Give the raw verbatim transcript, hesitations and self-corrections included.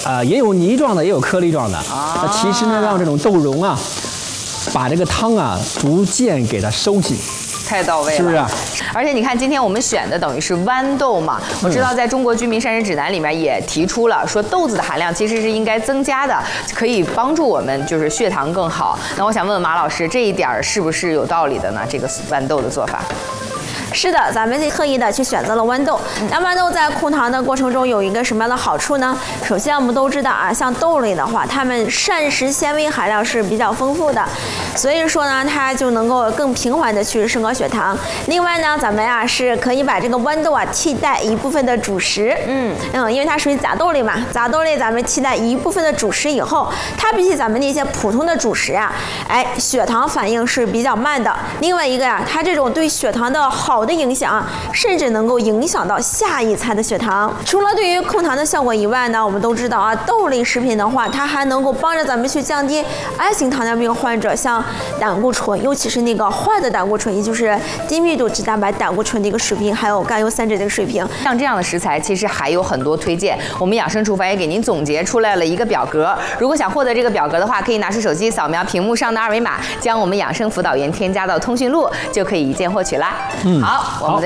啊、呃，也有泥状的，也有颗粒状的。啊，那其实呢，让这种豆蓉啊，把这个汤啊逐渐给它收紧。 太到位了， 是不是啊？ 而且你看，今天我们选的等于是豌豆嘛。我知道在中国居民膳食指南里面也提出了，说豆子的含量其实是应该增加的，可以帮助我们就是血糖更好。那我想问问马老师，这一点是不是有道理的呢？这个豌豆的做法？ 是的，咱们特意的去选择了豌豆。那豌豆在控糖的过程中有一个什么样的好处呢？首先我们都知道啊，像豆类的话，它们膳食纤维含量是比较丰富的，所以说呢，它就能够更平缓的去升高血糖。另外呢，咱们呀、啊、是可以把这个豌豆啊替代一部分的主食。嗯嗯，因为它属于杂豆类嘛，杂豆类咱们替代一部分的主食以后，它比起咱们那些普通的主食啊，哎，血糖反应是比较慢的。另外一个呀、啊，它这种对血糖的好 好的影响，甚至能够影响到下一餐的血糖。除了对于控糖的效果以外呢，我们都知道啊，豆类食品的话，它还能够帮着咱们去降低 I 型糖尿病患者像胆固醇，尤其是那个坏的胆固醇，也就是低密度脂蛋白胆固醇的一个水平，还有甘油三酯的一个水平。 像这样的食材，其实还有很多推荐。我们养生厨房也给您总结出来了一个表格。如果想获得这个表格的话，可以拿出手机扫描屏幕上的二维码，将我们养生辅导员添加到通讯录，就可以一键获取啦。嗯。好，我们的